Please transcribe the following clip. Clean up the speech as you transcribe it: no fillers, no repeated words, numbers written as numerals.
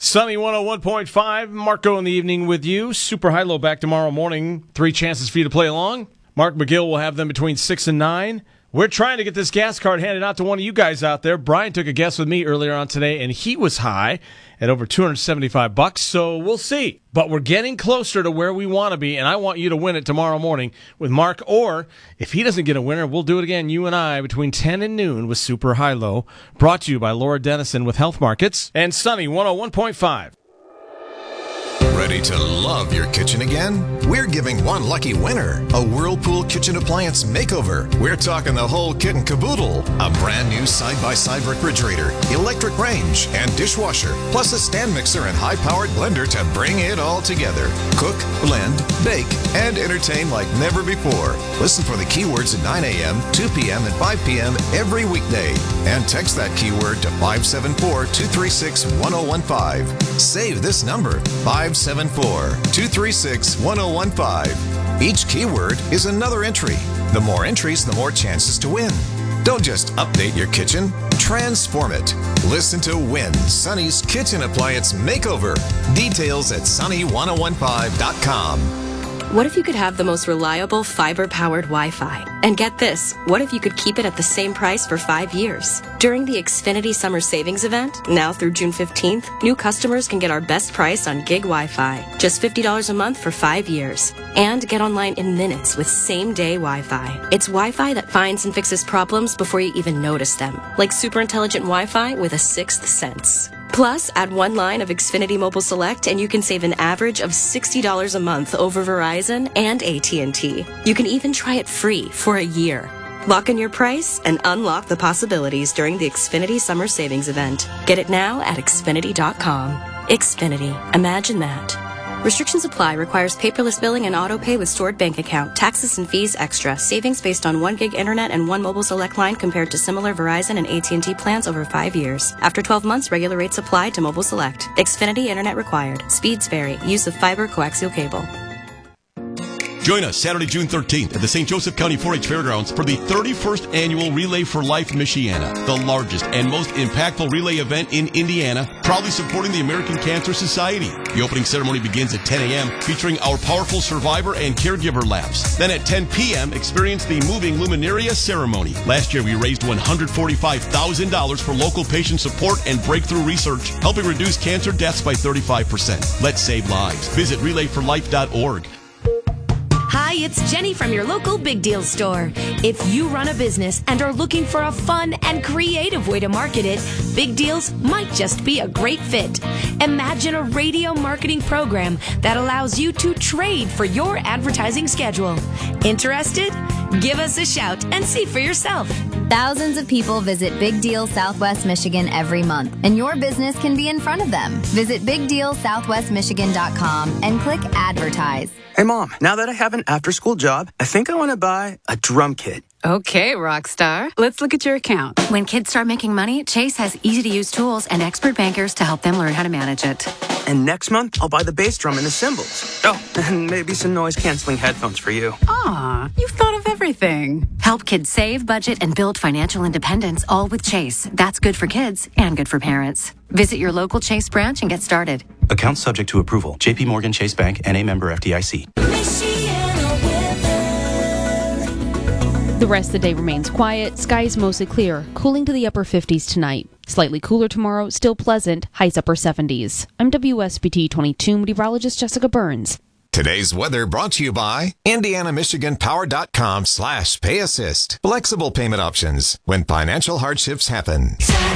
Sunny 101.5, Marco in the evening with you. Super high-low back tomorrow morning. 3 chances for you to play along. Mark McGill will have them between 6 and 9. We're trying to get this gas card handed out to one of you guys out there. Brian took a guess with me earlier on today, and he was high at over $275, so we'll see. But we're getting closer to where we want to be, and I want you to win it tomorrow morning with Mark. Or if he doesn't get a winner, we'll do it again, you and I, between 10 and noon with Super High-Low. Brought to you by Laura Dennison with Health Markets and Sunny 101.5. Ready to love your kitchen again? We're giving one lucky winner a Whirlpool kitchen appliance makeover. We're talking the whole kit and caboodle. A brand new side-by-side refrigerator, electric range, and dishwasher, plus a stand mixer and high-powered blender to bring it all together. Cook, blend, bake, and entertain like never before. Listen for the keywords at 9 a.m., 2 p.m., and 5 p.m. every weekday. And text that keyword to 574-236-1015. Save this number, 574-236-1015. Each keyword is another entry. The more entries, the more chances to win. Don't just update your kitchen, transform it. Listen to Win Sunny's Kitchen Appliance Makeover. Details at sunny1015.com. What if you could have the most reliable fiber-powered Wi-Fi? And get this, what if you could keep it at the same price for 5 years? During the Xfinity Summer Savings Event, now through June 15th, new customers can get our best price on gig Wi-Fi. Just $50 a month for 5 years. And get online in minutes with same-day Wi-Fi. It's Wi-Fi that finds and fixes problems before you even notice them. Like super intelligent Wi-Fi with a sixth sense. Plus, add 1 line of Xfinity Mobile Select and you can save an average of $60 a month over Verizon and AT&T. You can even try it free for a year. Lock in your price and unlock the possibilities during the Xfinity Summer Savings Event. Get it now at Xfinity.com. Xfinity. Imagine that. Restrictions apply. Requires paperless billing and auto pay with stored bank account. Taxes and fees extra. Savings based on 1 gig internet and 1 mobile select line compared to similar Verizon and AT&T plans over 5 years. After 12 months, regular rates apply to mobile select. Xfinity internet required. Speeds vary. Use of fiber coaxial cable. Join us Saturday, June 13th at the St. Joseph County 4-H Fairgrounds for the 31st Annual Relay for Life Michiana, the largest and most impactful relay event in Indiana, proudly supporting the American Cancer Society. The opening ceremony begins at 10 a.m., featuring our powerful survivor and caregiver laps. Then at 10 p.m., experience the moving Luminaria ceremony. Last year, we raised $145,000 for local patient support and breakthrough research, helping reduce cancer deaths by 35%. Let's save lives. Visit relayforlife.org. Hi, it's Jenny from your local Big Deal store. If you run a business and are looking for a fun and creative way to market it, Big Deals might just be a great fit. Imagine a radio marketing program that allows you to trade for your advertising schedule. Interested? Give us a shout and see for yourself. Thousands of people visit Big Deal Southwest Michigan every month, and your business can be in front of them. Visit BigDealSouthwestMichigan.com and click Advertise. Hey, Mom, now that I have an after-school job, I think I want to buy a drum kit. Okay, Rockstar. Let's look at your account. When kids start making money, Chase has easy-to-use tools and expert bankers to help them learn how to manage it. And next month, I'll buy the bass drum and the cymbals. Oh, and maybe some noise-canceling headphones for you. Aw, you've thought of everything. Help kids save, budget, and build financial independence, all with Chase. That's good for kids and good for parents. Visit your local Chase branch and get started. Account subject to approval. J.P. Morgan Chase Bank, N.A. member FDIC. The rest of the day remains quiet. Skies mostly clear, cooling to the upper 50s tonight. Slightly cooler tomorrow, still pleasant, highs upper 70s. I'm WSBT 22 meteorologist Jessica Burns. Today's weather brought to you by IndianaMichiganPower.com/PayAssist. Flexible payment options when financial hardships happen.